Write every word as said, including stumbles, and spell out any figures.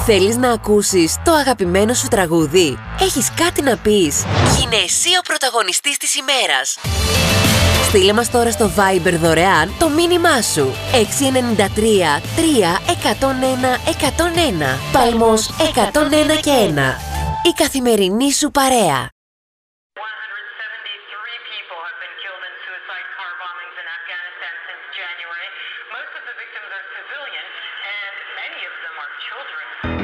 Θέλεις να ακούσεις το αγαπημένο σου τραγούδι? Έχεις κάτι να πεις? Γίνε εσύ ο πρωταγωνιστής της ημέρας. Στείλε μας τώρα στο Viber δωρεάν το μήνυμά σου. έξι εννιά τρία τρία εκατόν ένα εκατόν ένα. Παλμός εκατόν ένα και ένα. Η καθημερινή σου παρέα. January. Most of the victims are civilian, and many of them are children.